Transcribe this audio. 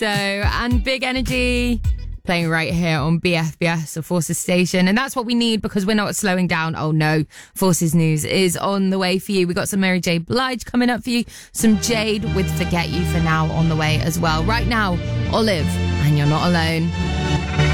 Tiesto and Big Energy playing right here on BFBS, the Forces station. And that's what we need because we're not slowing down. Oh no, Forces News is on the way for you. We got some Mary J. Blige coming up for you. Some Jade with Forget You for Now on the way as well. Right now, Olive, and You're Not Alone.